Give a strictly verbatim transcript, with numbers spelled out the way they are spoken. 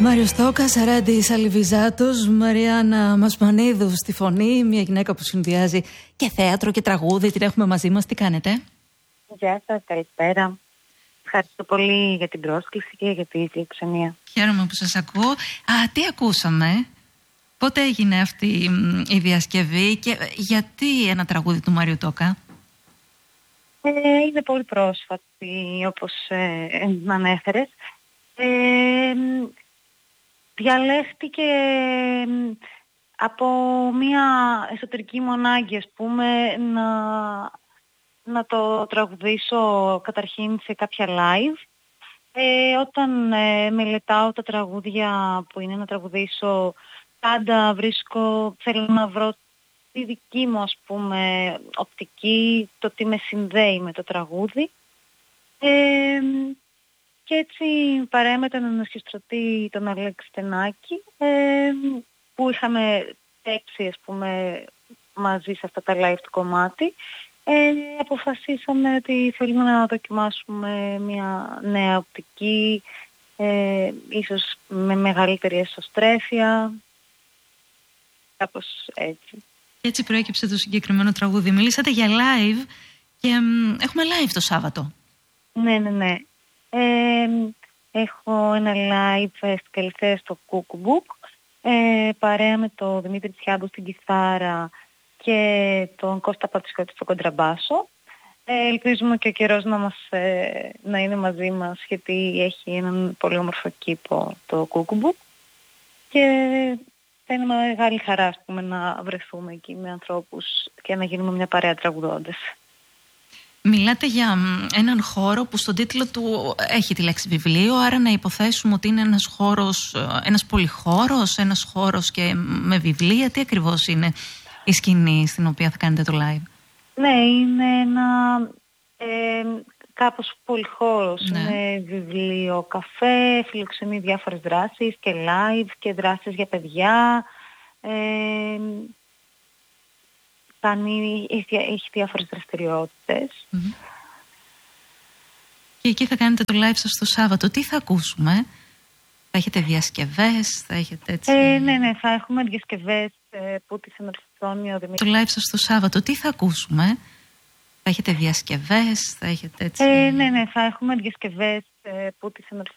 Μάριο Στόκα, Σαράντη Σαλιβιζάτος, Μαριάννα Μασμανίδου στη φωνή, μια γυναίκα που συνδυάζει και θέατρο και τραγούδι. Την έχουμε μαζί μας. Τι κάνετε? Γεια σας, καλησπέρα. Ευχαριστώ πολύ για την πρόσκληση και για τη φιλοξενία. Χαίρομαι που σας ακούω. Α, τι ακούσαμε? Πότε έγινε αυτή η διασκευή και γιατί ένα τραγούδι του Μάριου Τόκα? Ε, είναι πολύ πρόσφατη, όπως ε, ανέφερες. Ε, διαλέχτηκε από μια εσωτερική μου ανάγκη, ας πούμε, να, να το τραγουδήσω καταρχήν σε κάποια live. Ε, όταν ε, μελετάω τα τραγούδια που είναι να τραγουδήσω, πάντα βρίσκω, θέλω να βρω τη δική μου, ας πούμε, οπτική, το τι με συνδέει με το τραγούδι. Ε, και έτσι παρέμετα να ανασχιστρωτεί τον Αλέξη Στενάκη, ε, που είχαμε παίξει, ας πούμε, μαζί σε αυτά τα live του κομμάτι. Ε, αποφασίσαμε ότι θέλουμε να δοκιμάσουμε μια νέα οπτική, ε, ίσως με μεγαλύτερη εσωστρέφεια, κάπως έτσι. Έτσι προέκυψε το συγκεκριμένο τραγούδι. Μιλήσατε για live και μ, έχουμε live το Σάββατο. Ναι, ναι, ναι. Ε, έχω ένα live στην Καλυθέα στο Κουκουμπούκ, ε, παρέα με τον Δημήτρη Τσιάμπου στην κιθάρα και τον Κώστα Πατσιώτη στο κοντραμπάσο. Ε, ελπίζουμε και ο καιρός να, μας, ε, να είναι μαζί μας, γιατί έχει έναν πολύ όμορφο κήπο το Κουκουμπούκ και θα είναι μεγάλη χαρά, ας πούμε, να βρεθούμε εκεί με ανθρώπους και να γίνουμε μια παρέα τραγουδώντες. Μιλάτε για έναν χώρο που στον τίτλο του έχει τη λέξη βιβλίο, άρα να υποθέσουμε ότι είναι ένας χώρος, ένας πολυχώρος, ένας χώρος και με βιβλία. Τι ακριβώς είναι η σκηνή στην οποία θα κάνετε το live? Ναι, είναι ένα ε, κάπως πολυχώρος. Ναι. Είναι βιβλίο, καφέ, φιλοξενεί διάφορες δράσεις και live και δράσεις για παιδιά. Ε, Κάνει, έχει, έχει διάφορες δραστηριότητες. Mm-hmm. Και εκεί θα κάνετε το live σας το Σάββατο. Τι θα ακούσουμε? Θα έχετε διασκευές, θα έχετε έτσι... Ε, ναι, ναι, θα έχουμε διασκευές ε, που τις ενορθώνει ο Δημήτρης. Το live σας το Σάββατο, τι θα ακούσουμε? Θα έχετε διασκευές, θα έχετε έτσι... Ε, ναι, ναι, θα έχουμε διασκευές ε, που τις ενορθώνει